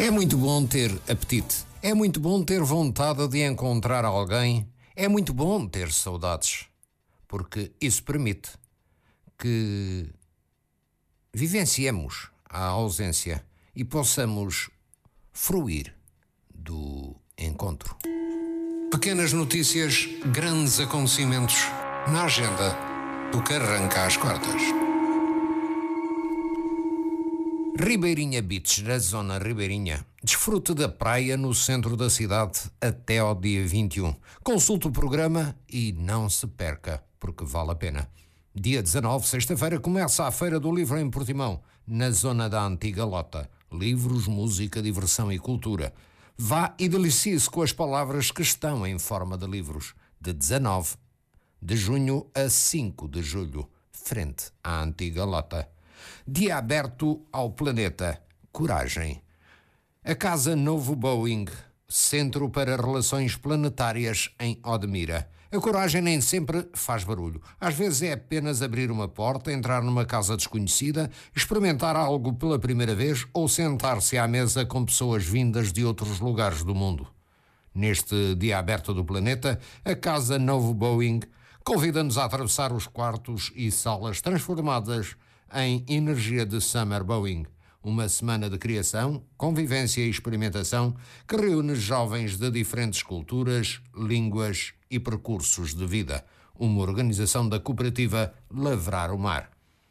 É muito bom ter apetite. É muito bom ter vontade de encontrar alguém. É muito bom ter saudades. Porque isso permite que vivenciemos a ausência e possamos fruir do encontro. Pequenas notícias, grandes acontecimentos na agenda do que arranca às quartas. Ribeirinha Beach, na zona ribeirinha. Desfrute da praia no centro da cidade até ao dia 21. Consulte o programa e não se perca, porque vale a pena. Dia 19, sexta-feira, começa a Feira do Livro em Portimão, na zona da Antiga Lota. Livros, música, diversão e cultura. Vá e delicie-se com as palavras que estão em forma de livros. De 19 de junho a 5 de julho, frente à Antiga Lota. Dia aberto ao planeta. Coragem. A Casa Novo Boeing, Centro para Relações Planetárias em Odmira. A coragem nem sempre faz barulho. Às vezes é apenas abrir uma porta, entrar numa casa desconhecida, experimentar algo pela primeira vez ou sentar-se à mesa com pessoas vindas de outros lugares do mundo. Neste dia aberto do planeta, a Casa Novo Boeing convida-nos a atravessar os quartos e salas transformadas em energia de Summer Boeing. Uma semana de criação, convivência e experimentação que reúne jovens de diferentes culturas, línguas e percursos de vida. Uma organização da cooperativa Lavrar o Mar.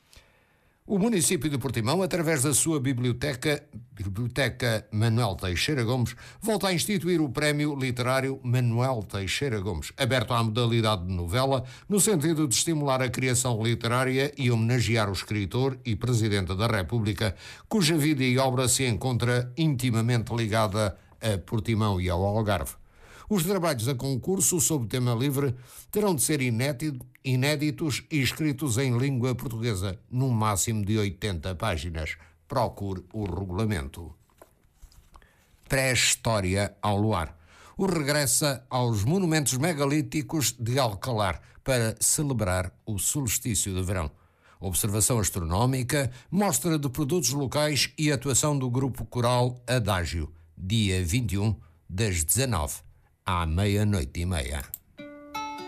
O município de Portimão, através da sua Biblioteca Manuel Teixeira Gomes, volta a instituir o Prémio Literário Manuel Teixeira Gomes, aberto à modalidade de novela, no sentido de estimular a criação literária e homenagear o escritor e Presidente da República, cuja vida e obra se encontra intimamente ligada a Portimão e ao Algarve. Os trabalhos a concurso, sob tema livre, terão de ser inéditos e escritos em língua portuguesa, num máximo de 80 páginas. Procure o regulamento. Pré-história ao luar. O regressa aos monumentos megalíticos de Alcalar para celebrar o solstício de verão. Observação astronómica, mostra de produtos locais e atuação do grupo coral Adágio, dia 21, das 19 à 00:30.